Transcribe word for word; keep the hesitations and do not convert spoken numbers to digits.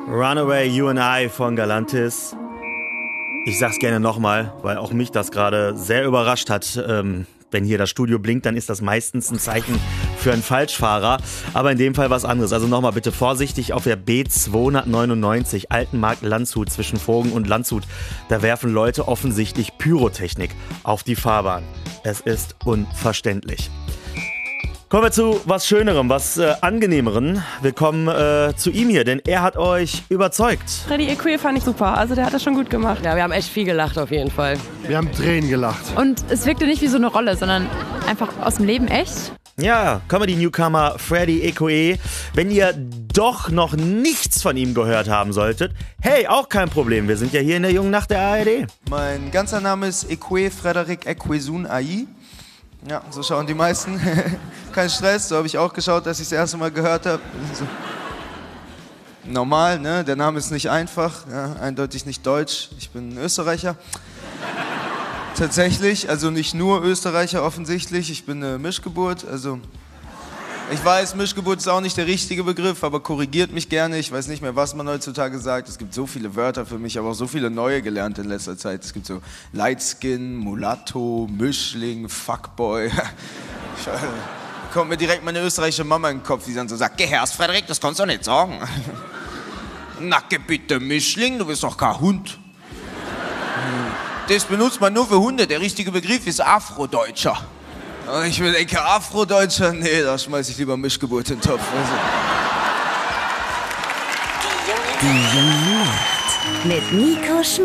Runaway You and I von Galantis. Ich sag's gerne nochmal, weil auch mich das gerade sehr überrascht hat. Ähm, wenn hier das Studio blinkt, dann ist das meistens ein Zeichen für einen Falschfahrer. Aber in dem Fall was anderes. Also nochmal bitte vorsichtig auf der B zweihundertneunundneunzig Altenmarkt Landshut zwischen Vogen und Landshut. Da werfen Leute offensichtlich Pyrotechnik auf die Fahrbahn. Es ist unverständlich. Kommen wir zu was Schönerem, was äh, Angenehmeren. Wir kommen äh, zu ihm hier, denn er hat euch überzeugt. Freddie Equay fand ich super, also der hat das schon gut gemacht. Ja, wir haben echt viel gelacht auf jeden Fall. Wir haben Tränen gelacht. Und es wirkte nicht wie so eine Rolle, sondern einfach aus dem Leben echt. Ja, Comedy-Newcomer Freddie Equay. Wenn ihr doch noch nichts von ihm gehört haben solltet, hey, auch kein Problem. Wir sind ja hier in der Jungen Nacht der A R D. Mein ganzer Name ist Equay Frederick Equaysun Ai. Ja, so schauen die meisten. Kein Stress, so habe ich auch geschaut, als ich das erste Mal gehört habe. So. Normal, ne? Der Name ist nicht einfach, ja, eindeutig nicht deutsch. Ich bin Österreicher. Tatsächlich, also nicht nur Österreicher offensichtlich. Ich bin eine Mischgeburt, also... Ich weiß, Mischgeburt ist auch nicht der richtige Begriff, aber korrigiert mich gerne. Ich weiß nicht mehr, was man heutzutage sagt. Es gibt so viele Wörter für mich, aber auch so viele neue gelernt in letzter Zeit. Es gibt so Lightskin, Mulatto, Mischling, Fuckboy. Kommt mir direkt meine österreichische Mama in den Kopf, die dann so sagt, geh herst, Frederik, das kannst du nicht sagen. Na, geh bitte, Mischling, du bist doch kein Hund. Das benutzt man nur für Hunde. Der richtige Begriff ist Afrodeutscher. Ich will denke, Afrodeutscher? Nee, da schmeiß ich lieber Mischgeburt in den Topf. Also. Die Junge Nacht mit Nico Schmidt.